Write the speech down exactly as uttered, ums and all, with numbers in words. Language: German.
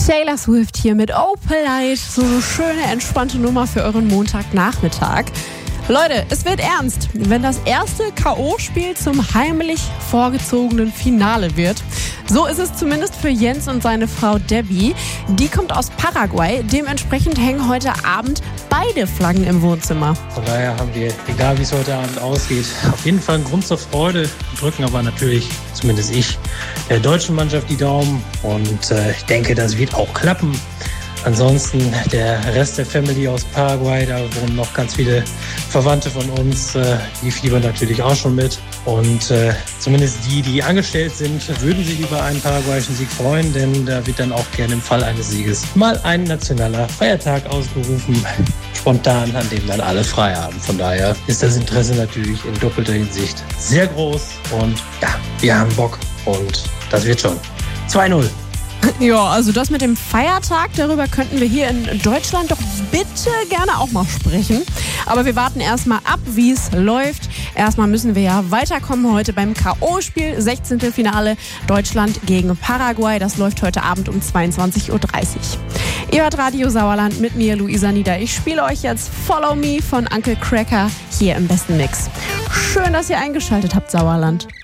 Taylor Swift hier mit Oh Polite. So eine schöne, entspannte Nummer für euren Montagnachmittag. Leute, es wird ernst, wenn das erste K O-Spiel zum heimlich vorgezogenen Finale wird. So ist es zumindest für Jens und seine Frau Debbie. Die kommt aus Paraguay. Dementsprechend hängen heute Abend beide Flaggen im Wohnzimmer. Von daher haben wir, egal wie es heute Abend ausgeht, auf jeden Fall einen Grund zur Freude. Drücken aber natürlich, zumindest ich, der deutschen Mannschaft die Daumen. Und äh, ich denke, das wird auch klappen. Ansonsten der Rest der Family aus Paraguay, da wohnen noch ganz viele Verwandte von uns, äh, die fiebern natürlich auch schon mit. Und äh, zumindest die, die angestellt sind, würden sich über einen paraguayischen Sieg freuen, denn da wird dann auch gerne im Fall eines Sieges mal ein nationaler Feiertag ausgerufen, spontan, an dem dann alle frei haben. Von daher ist das Interesse natürlich in doppelter Hinsicht sehr groß und ja, wir haben Bock und das wird schon. zwei null. Ja, also das mit dem Feiertag, darüber könnten wir hier in Deutschland doch bitte gerne auch mal sprechen. Aber wir warten erstmal ab, wie es läuft. Erstmal müssen wir ja weiterkommen heute beim K O-Spiel. sechzehnte Finale Deutschland gegen Paraguay. Das läuft heute Abend um zweiundzwanzig Uhr dreißig. Ihr hört Radio Sauerland mit mir, Luisa Nieder. Ich spiele euch jetzt Follow Me von Uncle Cracker hier im besten Mix. Schön, dass ihr eingeschaltet habt, Sauerland.